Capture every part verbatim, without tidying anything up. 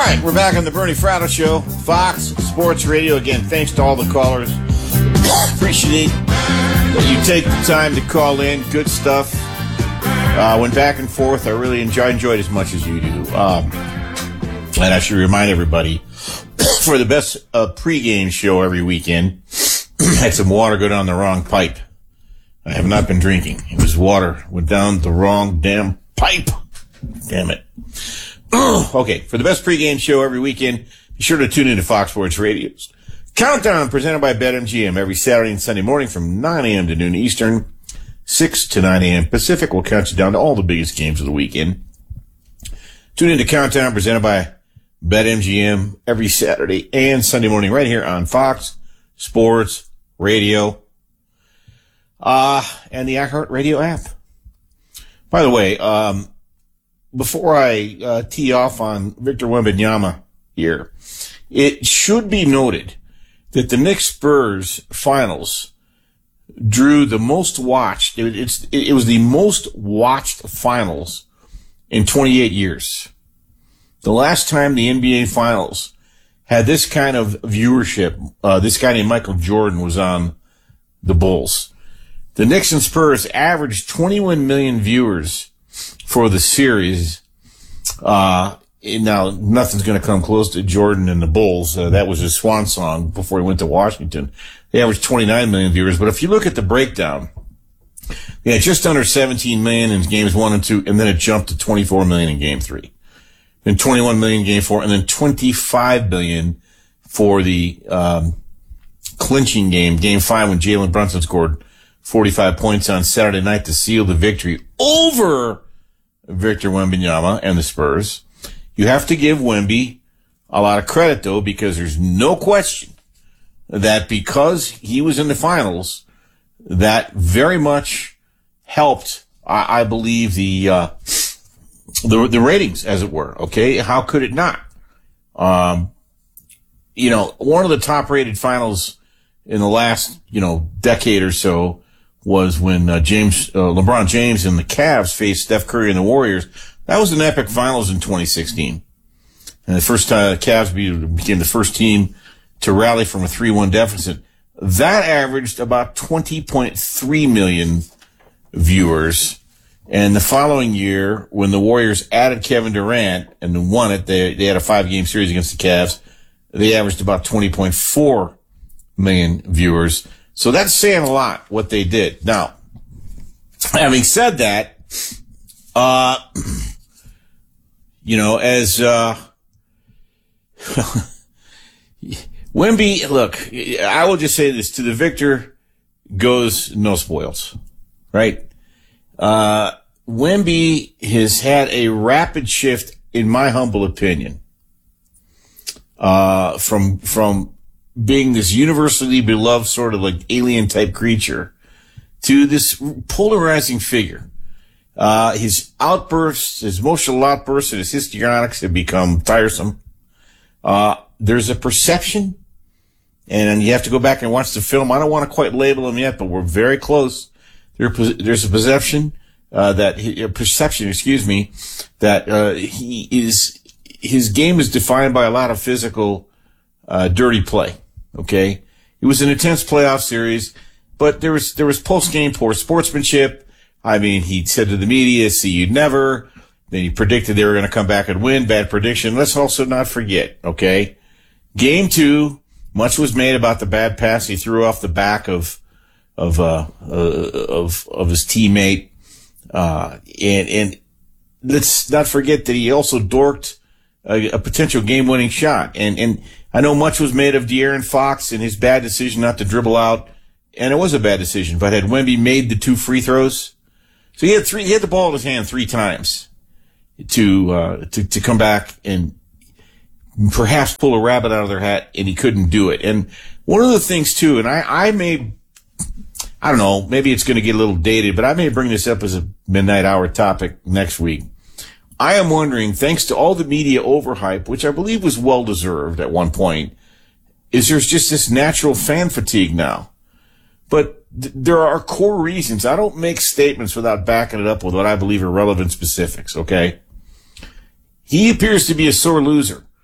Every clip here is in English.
right, we're back on the Bernie Fratto Show, Fox Sports Radio. Again, thanks to all the callers. Appreciate that you take the time to call in. Good stuff. Uh, went back and forth. I really enjoy, enjoyed as much as you do. Um, and I should remind everybody, for the best uh, pregame show every weekend, had some water go down the wrong pipe. I have not been drinking. It was water. Went down the wrong damn pipe. Damn it. Okay, for the best pregame show every weekend, be sure to tune into Fox Sports Radio's Countdown, presented by BetMGM, every Saturday and Sunday morning from nine a.m. to noon Eastern, six to nine a.m. Pacific. We'll count you down to all the biggest games of the weekend. Tune into Countdown, presented by BetMGM, every Saturday and Sunday morning right here on Fox Sports Radio uh, and the iHeartRadio app. By the way, um, before I uh, tee off on Victor Wembanyama here, it should be noted that the Knicks Spurs finals drew the most watched. It, it's, it was the most watched finals in twenty-eight years. The last time the N B A finals had this kind of viewership, uh, this guy named Michael Jordan was on the Bulls. The Knicks and Spurs averaged twenty-one million viewers for the series. Uh, now nothing's going to come close to Jordan and the Bulls. Uh, that was his swan song before he went to Washington. They averaged twenty-nine million viewers. But if you look at the breakdown, they had just under seventeen million in games one and two, and then it jumped to twenty-four million in game three. Then twenty-one million in game four, and then twenty-five million for the, um, clinching game, game five, when Jalen Brunson scored forty-five points on Saturday night to seal the victory over Victor Wembanyama and the Spurs. You have to give Wemby a lot of credit, though, because there's no question that because he was in the finals, that very much helped, I, I believe, the, uh, the, the ratings, as it were. Okay. How could it not? Um, you know, one of the top rated finals in the last, you know, decade or so was when uh, James, uh, LeBron James and the Cavs faced Steph Curry and the Warriors. That was an epic finals in twenty sixteen. And the first time the Cavs became the first team to rally from a three one deficit. That averaged about twenty point three million viewers. And the following year, when the Warriors added Kevin Durant and won it, they, they had a five game series against the Cavs. They averaged about twenty point four million viewers. So that's saying a lot, what they did. Now, having said that, uh, you know, as, uh, Wemby, look, I will just say this, to the victor goes no spoils, right? Uh, Wemby has had a rapid shift, in my humble opinion, uh, from, from, being this universally beloved sort of like alien type creature to this polarizing figure. Uh, his outbursts, his emotional outbursts and his histrionics have become tiresome. Uh, there's a perception, and you have to go back and watch the film. I don't want to quite label him yet, but we're very close. There, there's a perception, uh, that, a perception, excuse me, that, uh, he is, his game is defined by a lot of physical, uh, dirty play. Okay. It was an intense playoff series, but there was, there was post-game poor sportsmanship. I mean, he said to the media, see you never. Then he predicted they were going to come back and win. Bad prediction. Let's also not forget. Okay. Game two, much was made about the bad pass he threw off the back of, of, uh, uh of, of his teammate. Uh, and, and let's not forget that he also dorked a, a potential game-winning shot. And, and, I know much was made of De'Aaron Fox and his bad decision not to dribble out, and it was a bad decision. But had Wemby made the two free throws, so he had three, he had the ball in his hand three times to uh, to to come back and perhaps pull a rabbit out of their hat, and he couldn't do it. And one of the things too, and I I may, I don't know, maybe it's going to get a little dated, but I may bring this up as a midnight hour topic next week. I am wondering, thanks to all the media overhype, which I believe was well-deserved at one point, is there's just this natural fan fatigue now. But th- there are core reasons. I don't make statements without backing it up with what I believe are relevant specifics, okay? He appears to be a sore loser.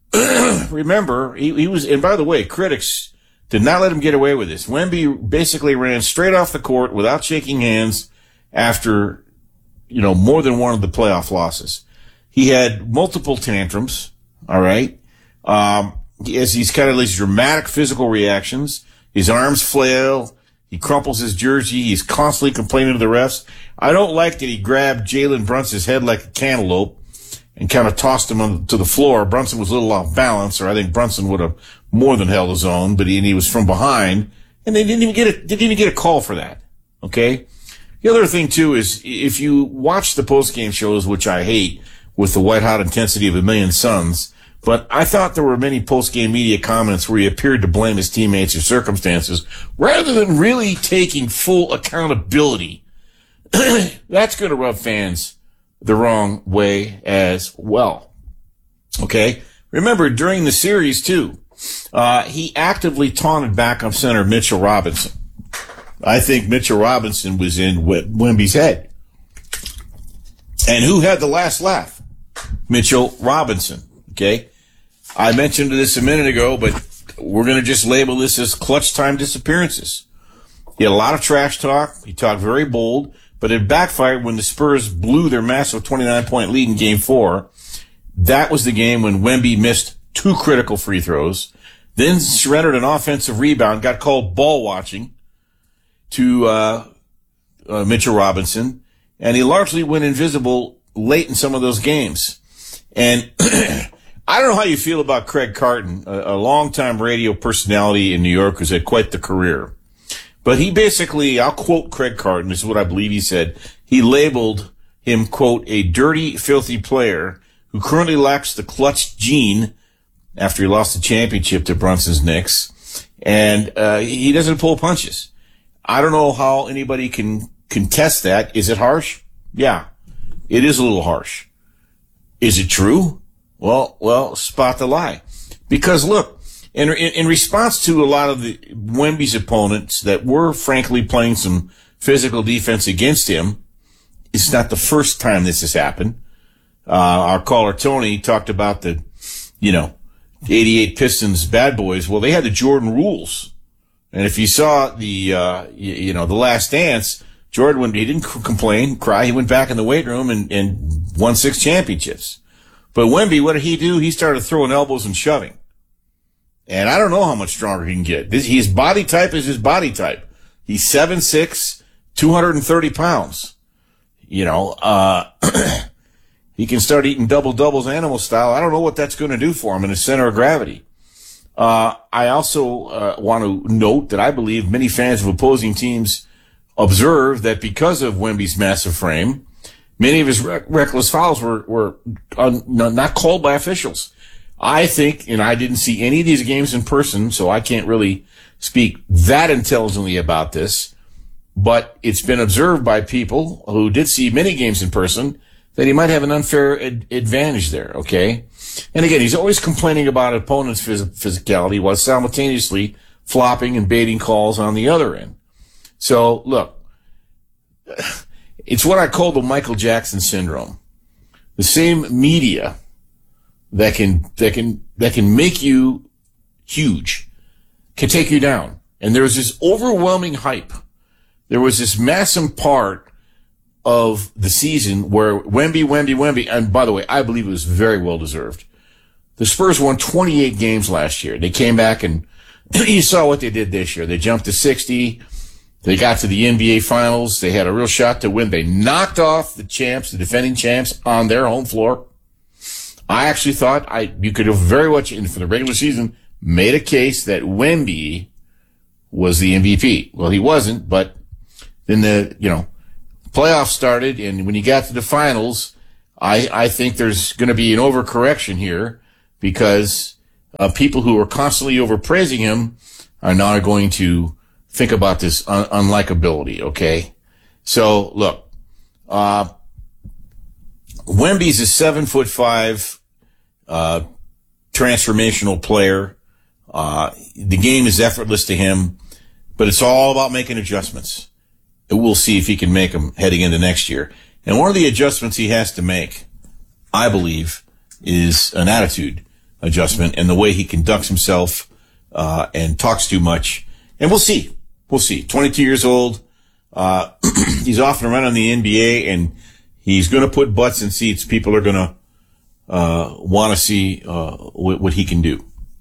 remember, he, he was, and by the way, critics did not let him get away with this. Wemby basically ran straight off the court without shaking hands after, you know, more than one of the playoff losses. He had multiple tantrums, all right? Um, he has these kind of these dramatic physical reactions. His arms flail. He crumples his jersey. He's constantly complaining to the refs. I don't like that he grabbed Jalen Brunson's head like a cantaloupe and kind of tossed him on, to the floor. Brunson was a little off balance, or I think Brunson would have more than held his own, but he, and he was from behind, and they didn't even get a, didn't even get a call for that. Okay? The other thing, too, is if you watch the post-game shows, which I hate, with the white-hot intensity of a million suns, but I thought there were many post-game media comments where he appeared to blame his teammates or circumstances rather than really taking full accountability. That's going to rub fans the wrong way as well. Okay? Remember, during the series, too, uh, he actively taunted backup center Mitchell Robinson. I think Mitchell Robinson was in Wemby's head. And who had the last laugh? Mitchell Robinson. Okay? I mentioned this a minute ago, but we're going to just label this as clutch time disappearances. He had a lot of trash talk. He talked very bold, but it backfired when the Spurs blew their massive twenty-nine point lead in game four. That was the game when Wemby missed two critical free throws, then surrendered an offensive rebound, got called ball watching to uh, uh Mitchell Robinson, and he largely went invisible late in some of those games. And I don't know how you feel about Craig Carton, a, a longtime radio personality in New York who's had quite the career. But he basically, I'll quote Craig Carton, this is what I believe he said. He labeled him, quote, a dirty, filthy player who currently lacks the clutch gene after he lost the championship to Brunson's Knicks. And uh he doesn't pull punches. I don't know how anybody can contest that. Is it harsh? Yeah, it is a little harsh. Is it true? Well, well, spot the lie. Because look, in, in, in response to a lot of the Wemby's opponents that were frankly playing some physical defense against him, it's not the first time this has happened. Uh, our caller Tony talked about the, you know, eighty-eight Pistons bad boys. Well, they had the Jordan rules. And if you saw the, uh, you, you know, the Last Dance, Jordan, when he didn't complain, cry, he went back in the weight room and, and won six championships. But Wemby, what did he do? He started throwing elbows and shoving. And I don't know how much stronger he can get. This, his body type is his body type. He's seven six, two hundred thirty pounds. You know, uh, he can start eating double doubles animal style. I don't know what that's going to do for him in his center of gravity. Uh, I also uh, want to note that I believe many fans of opposing teams observe that because of Wemby's massive frame, many of his rec- reckless fouls were, were un- not called by officials. I think, and I didn't see any of these games in person, so I can't really speak that intelligently about this, but it's been observed by people who did see many games in person that he might have an unfair ad- advantage there, okay? And again, he's always complaining about opponent's phys- physicality while simultaneously flopping and baiting calls on the other end. So, look, it's what I call the Michael Jackson syndrome. The same media that can, that can, that can make you huge can take you down. And there was this overwhelming hype. There was this massive part of the season where Wemby, Wemby, Wemby, and by the way, I believe it was very well deserved. The Spurs won twenty-eight games last year. They came back and you saw what they did this year. They jumped to sixty. They got to the N B A Finals. They had a real shot to win. They knocked off the champs, the defending champs, on their home floor. I actually thought I you could have very much, for the regular season, made a case that Wemby was the M V P. Well, he wasn't, but then the, you know, playoffs started, and when you got to the finals, I, I think there's going to be an overcorrection here because uh, people who are constantly overpraising him are now going to think about this un- unlikability, okay? So, look, uh, Wemby's a seven foot five, uh, transformational player. Uh, the game is effortless to him, but it's all about making adjustments. And we'll see if he can make them heading into next year. And one of the adjustments he has to make, I believe, is an attitude adjustment and the way he conducts himself uh, and talks too much. And we'll see. We'll see. twenty-two years old. Uh, he's off and around in the N B A, and he's going to put butts in seats. People are going to uh want to see uh what, what he can do.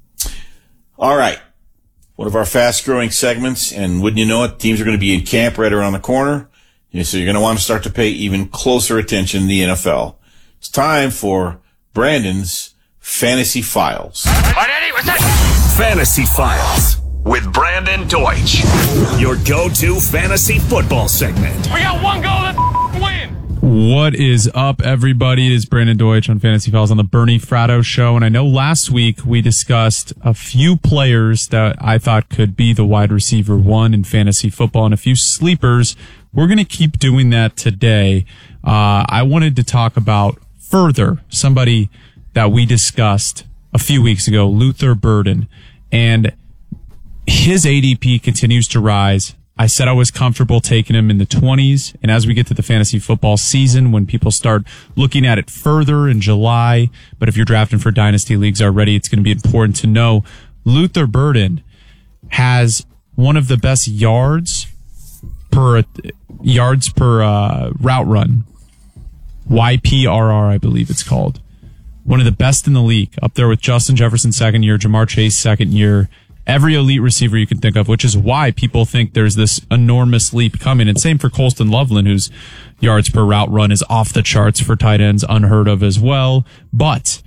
All right. One of our fast-growing segments, and wouldn't you know it, teams are going to be in camp right around the corner. So you're going to want to start to pay even closer attention to the N F L. It's time for Brandon's Fantasy Files. Fantasy Files with Brandon Deutsch, your go-to fantasy football segment. We got one goal to win. What is up, everybody? It is Brandon Deutsch on Fantasy Files on the Bernie Fratto Show. And I know last week we discussed a few players that I thought could be the wide receiver one in fantasy football and a few sleepers. We're going to keep doing that today. Uh, I wanted to talk about further somebody that we discussed a few weeks ago, Luther Burden. And his A D P continues to rise. I said I was comfortable taking him in the twenties. And as we get to the fantasy football season, when people start looking at it further in July, but if you're drafting for dynasty leagues already, it's going to be important to know Luther Burden has one of the best yards per yards per uh, route run. Y P R R, I believe it's called. One of the best in the league, up there with Justin Jefferson second year, Jamar Chase second year, every elite receiver you can think of, which is why people think there's this enormous leap coming. And same for Colston Loveland, whose yards per route run is off the charts for tight ends, unheard of as well. But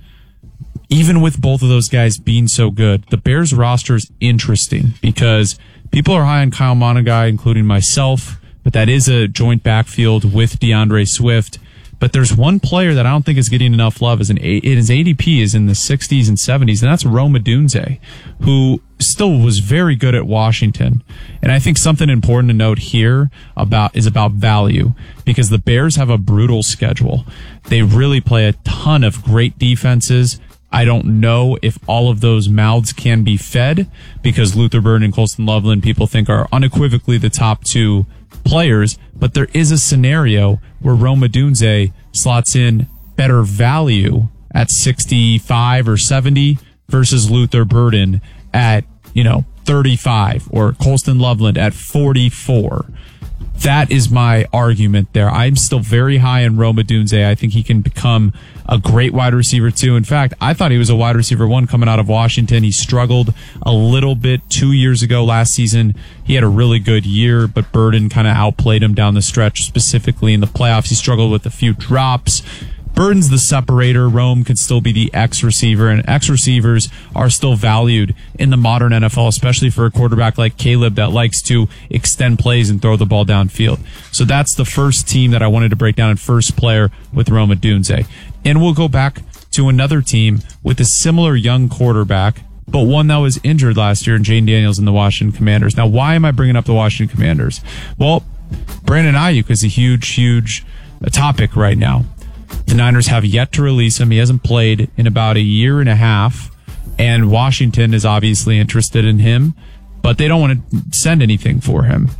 even with both of those guys being so good, the Bears roster is interesting because people are high on Kyle Monaghan, including myself, but that is a joint backfield with DeAndre Swift. But there's one player that I don't think is getting enough love as an A, his A D P is in the sixties and seventies, and that's Rome Odunze, who still was very good at Washington. And I think something important to note here about is about value, because the Bears have a brutal schedule. They really play a ton of great defenses. I don't know if all of those mouths can be fed, because Luther Burden and Colston Loveland people think are unequivocally the top two players, but there is a scenario where Rome Odunze slots in better value at sixty-five or seventy versus Luther Burden at, you know, thirty-five, or Colston Loveland at forty-four. That is my argument there. I'm still very high in Rome Odunze. I think he can become a great wide receiver too. In fact, I thought he was a wide receiver one coming out of Washington. He struggled a little bit two years ago. Last season, he had a really good year, but Burden kind of outplayed him down the stretch, specifically in the playoffs. He struggled with a few drops. Burden's the separator. Rome could still be the X receiver, and X receivers are still valued in the modern N F L, especially for a quarterback like Caleb that likes to extend plays and throw the ball downfield. So that's the first team that I wanted to break down, and first player with Rome Odunze. And we'll go back to another team with a similar young quarterback, but one that was injured last year, in Jane Daniels and the Washington Commanders. Now, why am I bringing up the Washington Commanders? Well, Brandon Ayuk is a huge, huge topic right now. The Niners have yet to release him. He hasn't played in about a year and a half, and Washington is obviously interested in him, but they don't want to send anything for him.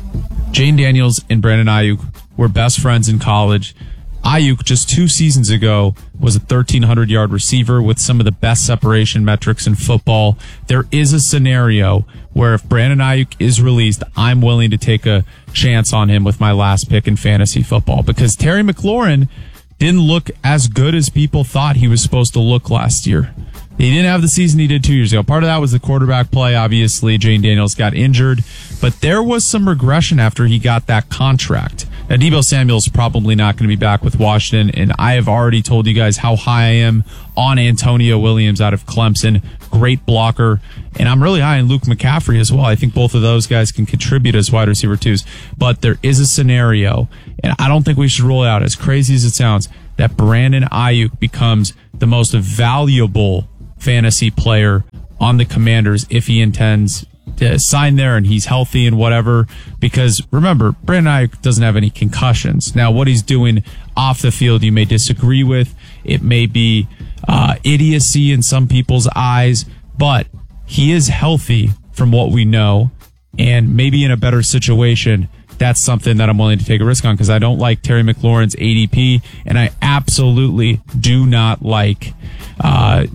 Jane Daniels and Brandon Ayuk were best friends in college. Ayuk, just two seasons ago, was a thirteen hundred yard receiver with some of the best separation metrics in football. There is a scenario where if Brandon Ayuk is released, I'm willing to take a chance on him with my last pick in fantasy football, because Terry McLaurin didn't look as good as people thought he was supposed to look last year. He didn't have the season he did two years ago. Part of that was the quarterback play. Obviously, Jane Daniels got injured, but there was some regression after he got that contract. Now, Deebo Samuel's probably not going to be back with Washington, and I have already told you guys how high I am on Antonio Williams out of Clemson. Great blocker. And I'm really high on Luke McCaffrey as well. I think both of those guys can contribute as wide receiver twos. But there is a scenario, and I don't think we should rule it out, as crazy as it sounds, that Brandon Ayuk becomes the most valuable fantasy player on the Commanders if he intends to sign there and he's healthy and whatever. Because remember, Brandon Ayuk doesn't have any concussions. Now, what he's doing off the field, you may disagree with. It may be uh, idiocy in some people's eyes, but he is healthy from what we know, and maybe in a better situation. That's something that I'm willing to take a risk on, because I don't like Terry McLaurin's A D P, and I absolutely do not like uh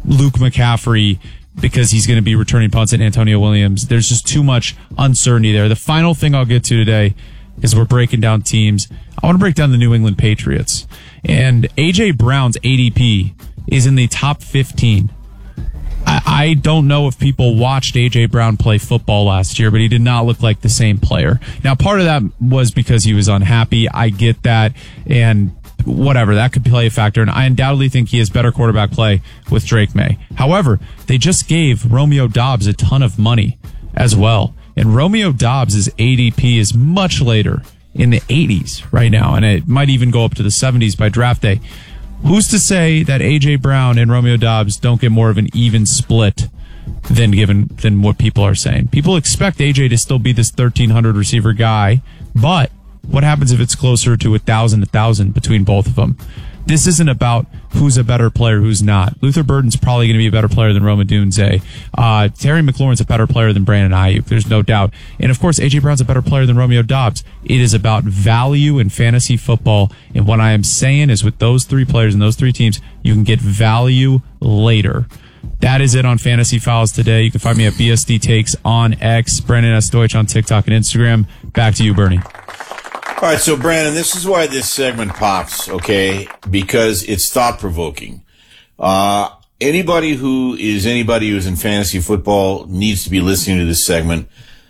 Luke McCaffrey because he's going to be returning punts and Antonio Williams. There's just too much uncertainty there. The final thing I'll get to today is we're breaking down teams. I want to break down the New England Patriots. And A J. Brown's A D P is in the top fifteen. I, I don't know if people watched A J. Brown play football last year, but he did not look like the same player. Now, part of that was because he was unhappy. I get that. And whatever, that could play a factor. And I undoubtedly think he has better quarterback play with Drake May. However, they just gave Romeo Doubs a ton of money as well. And Romeo Doubs' A D P is much later, in the eighties right now, and it might even go up to the seventies by draft day. Who's to say that A J. Brown and Romeo Doubs don't get more of an even split than given than what people are saying? People expect A J to still be this thirteen hundred receiver guy, but what happens if it's closer to one thousand, one thousand between both of them? This isn't about who's a better player, who's not. Luther Burden's probably going to be a better player than Rome Odunze. Uh, Terry McLaurin's a better player than Brandon Ayuk. There's no doubt. And of course, A J. Brown's a better player than Romeo Doubs. It is about value in fantasy football. And what I am saying is with those three players and those three teams, you can get value later. That is it on Fantasy Files today. You can find me at B S D Takes on X, Brandon S. Deutsch on TikTok and Instagram. Back to you, Bernie. All right, so Brandon, this is why this segment pops, okay? Because it's thought-provoking. Uh, anybody who is anybody who's in fantasy football needs to be listening to this segment.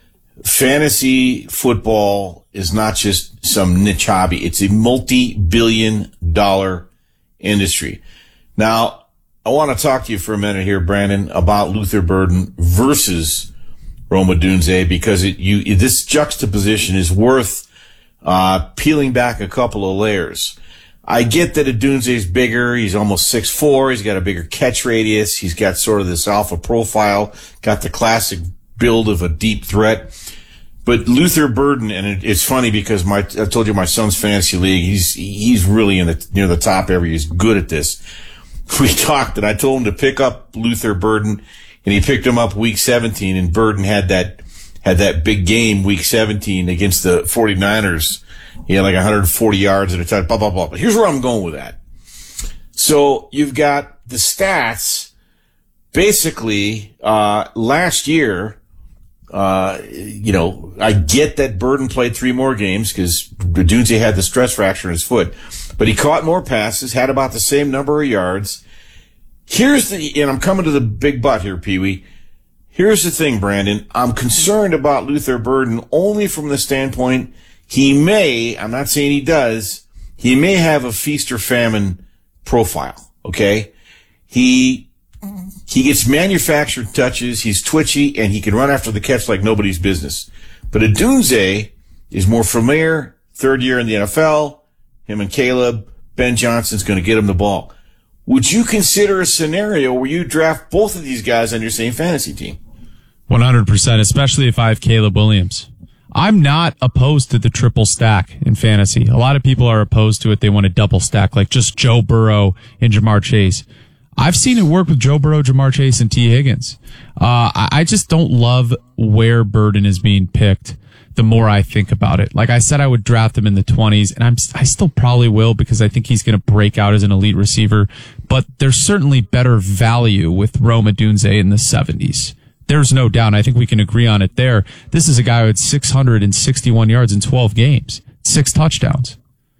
Fantasy football is not just some niche hobby. It's a multi-billion dollar industry. Now, I want to talk to you for a minute here, Brandon, about Luther Burden versus Rome Odunze, because it, you, this juxtaposition is worth Uh, peeling back a couple of layers. I get that Odunze's bigger. He's almost six foot four. He's got a bigger catch radius. He's got sort of this alpha profile, got the classic build of a deep threat. But Luther Burden, and it, it's funny because my, I told you my son's fantasy league, he's, he's really in the, near the top area. He's good at this. We talked and I told him to pick up Luther Burden, and he picked him up week seventeen, and Burden had that had that big game week seventeen against the 49ers. He had like one hundred forty yards at a time, blah, blah, blah. But here's where I'm going with that. So you've got the stats. Basically, uh, last year, uh, you know, I get that Burden played three more games because Odunze had the stress fracture in his foot, but he caught more passes, had about the same number of yards. Here's the, and I'm coming to the big but here, Pee Wee. Here's the thing, Brandon. I'm concerned about Luther Burden only from the standpoint he may, I'm not saying he does, he may have a feast or famine profile, okay? He, he gets manufactured touches, he's twitchy, and he can run after the catch like nobody's business. But Odunze is more familiar, third year in the N F L, him and Caleb, Ben Johnson's going to get him the ball. Would you consider a scenario where you draft both of these guys on your same fantasy team? one hundred percent, especially if I have Caleb Williams. I'm not opposed to the triple stack in fantasy. A lot of people are opposed to it. They want a double stack, like just Joe Burrow and Jamar Chase. I've seen it work with Joe Burrow, Jamar Chase, and T. Higgins. Uh, I just don't love where Burden is being picked the more I think about it. Like I said, I would draft him in the twenties, and I'm, I still probably will because I think he's going to break out as an elite receiver. But there's certainly better value with Rome Odunze in the seventies. There's no doubt. I think we can agree on it there. This is a guy who had six hundred sixty-one yards in twelve games, six touchdowns.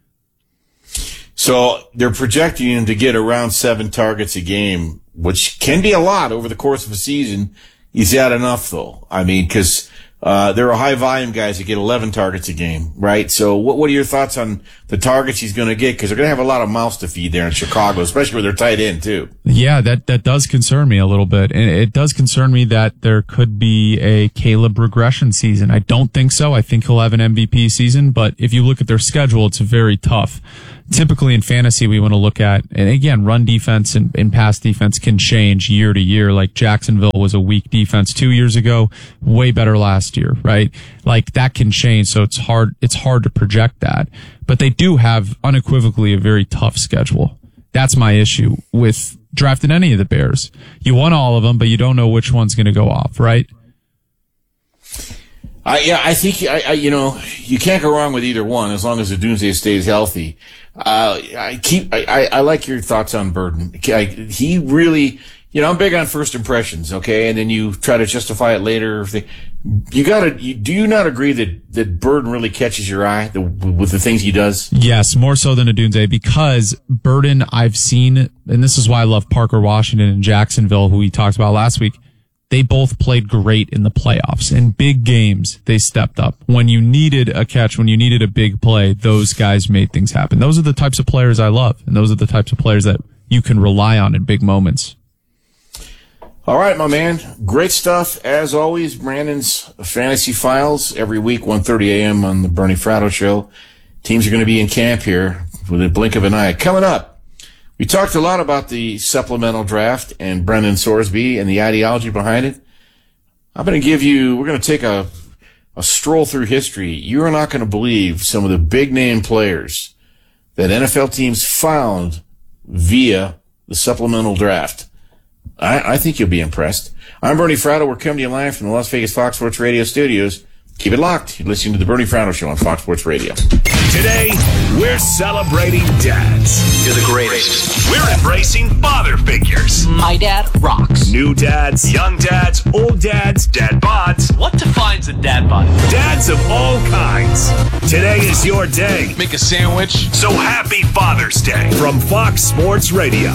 So they're projecting him to get around seven targets a game, which can be a lot over the course of a season. Is that enough, though? I mean, because uh, there are high volume guys that get eleven targets a game, right? So what, what are your thoughts on the targets he's going to get? Because they're going to have a lot of mouths to feed there in Chicago, especially with their tight end, too. Yeah, that, that does concern me a little bit. And it does concern me that there could be a Caleb regression season. I don't think so. I think he'll have an M V P season. But if you look at their schedule, it's very tough. Typically in fantasy, we want to look at, and again, run defense and, and pass defense can change year to year. Like Jacksonville was a weak defense two years ago, way better last year, right? Like that can change, so it's hard, it's hard to project that. But they do have unequivocally a very tough schedule. That's my issue with drafting any of the Bears. You want all of them, but you don't know which one's going to go off, right? I, yeah, I think, I, I, you know, you can't go wrong with either one as long as Odunze stays healthy. Uh, I keep, I, I, I like your thoughts on Burden. I, he really, you know, I'm big on first impressions, okay? And then you try to justify it later. You gotta, you, do you not agree that, that Burden really catches your eye the, with the things he does? Yes, more so than Odunze, because Burden I've seen, and this is why I love Parker Washington and Jacksonville, who we talked about last week. They both played great in the playoffs. In big games, they stepped up. When you needed a catch, when you needed a big play, those guys made things happen. Those are the types of players I love, and those are the types of players that you can rely on in big moments. All right, my man. Great stuff. As always, Brandon's Fantasy Files every week, one thirty a.m. on the Bernie Fratto Show. Teams are going to be in camp here with a blink of an eye. Coming up, we talked a lot about the supplemental draft and Brendan Sorsby and the ideology behind it. I'm going to give you, we're going to take a, a stroll through history. You're not going to believe some of the big name players that N F L teams found via the supplemental draft. I, I think you'll be impressed. I'm Bernie Fratto. We're coming to you live from the Las Vegas Fox Sports Radio studios. Keep it locked. You're listening to the Bernie Fratto Show on Fox Sports Radio. Today, we're celebrating dads. You're the greatest. We're embracing father figures. My dad rocks. New dads, young dads, old dads, dad bods. What defines a dad bod? Dads of all kinds. Today is your day. Make a sandwich. So happy Father's Day from Fox Sports Radio.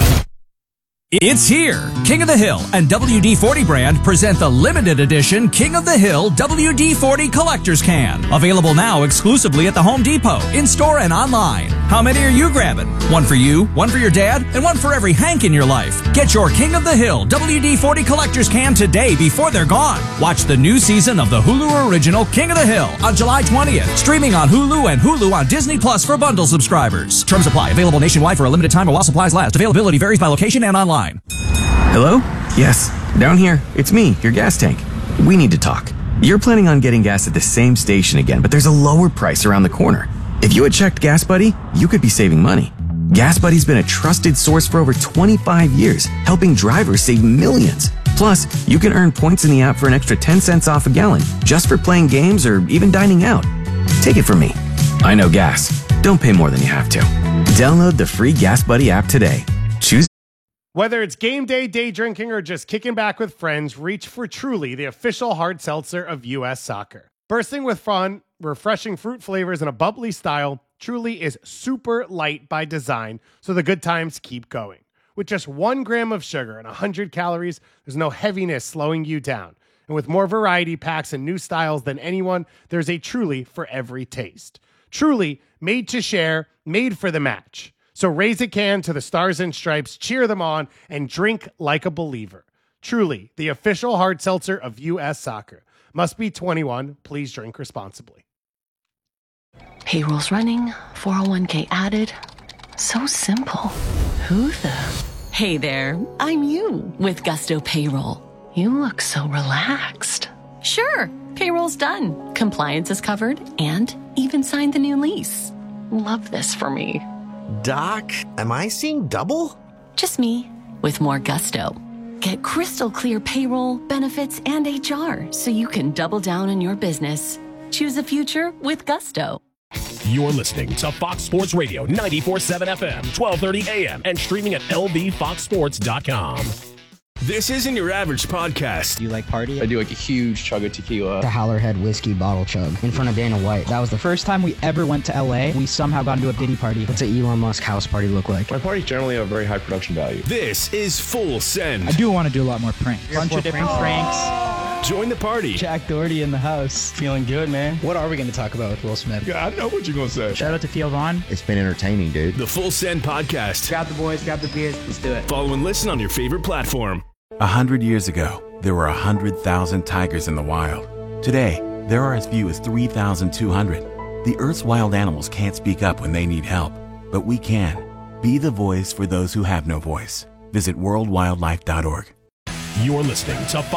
It's here. King of the Hill and W D forty brand present the limited edition King of the Hill W D forty Collector's Can. Available now exclusively at the Home Depot, in-store and online. How many are you grabbing? One for you, one for your dad, and one for every Hank in your life. Get your King of the Hill W D forty Collector's Can today before they're gone. Watch the new season of the Hulu original King of the Hill on July twentieth. Streaming on Hulu and Hulu on Disney Plus for bundle subscribers. Terms apply. Available nationwide for a limited time or while supplies last. Availability varies by location and online. Hello? Yes, down here. It's me, your gas tank. We need to talk. You're planning on getting gas at the same station again, but there's a lower price around the corner. If you had checked Gas Buddy, you could be saving money. Gas Buddy's been a trusted source for over twenty-five years, helping drivers save millions. Plus, you can earn points in the app for an extra ten cents off a gallon, just for playing games or even dining out. Take it from me. I know gas. Don't pay more than you have to. Download the free Gas Buddy app today. Choose. Whether it's game day, day drinking, or just kicking back with friends, reach for Truly, the official hard seltzer of U S Soccer. Bursting with fun, refreshing fruit flavors, and a bubbly style, Truly is super light by design, so the good times keep going. With just one gram of sugar and one hundred calories, there's no heaviness slowing you down. And with more variety packs and new styles than anyone, there's a Truly for every taste. Truly, made to share, made for the match. So raise a can to the Stars and Stripes, cheer them on, and drink like a believer. Truly, the official hard seltzer of U S Soccer. Must be twenty-one. Please drink responsibly. Payroll's running, four oh one k added. So simple. Who the? Hey there, I'm you with Gusto Payroll. You look so relaxed. Sure, payroll's done. Compliance is covered and even signed the new lease. Love this for me. Doc, am I seeing double? Just me, with more gusto. Get crystal clear payroll, benefits, and H R so you can double down on your business. Choose a future with gusto. You're listening to Fox Sports Radio ninety-four point seven F M, twelve thirty A M, and streaming at L V fox sports dot com. This isn't your average podcast. Do you like party? I do like a huge chug of tequila. The Howlerhead whiskey bottle chug in front of Dana White. That was the first time we ever went to L A. We somehow got into a Diddy party. What's an Elon Musk house party look like? My parties generally have a very high production value. This is Full Send. I do want to do a lot more pranks. Bunch of different pranks. Join the party. Jack Doherty in the house. Feeling good, man. What are we going to talk about with Will Smith? Yeah, I know what you're going to say. Shout out to Theo Vaughn. It's been entertaining, dude. The Full Send podcast. Grab the boys, grab the beers. Let's do it. Follow and listen on your favorite platform. A hundred years ago, there were a hundred thousand tigers in the wild. Today, there are as few as three thousand two hundred. The Earth's wild animals can't speak up when they need help, but we can. Be the voice for those who have no voice. Visit world wildlife dot org. You're listening to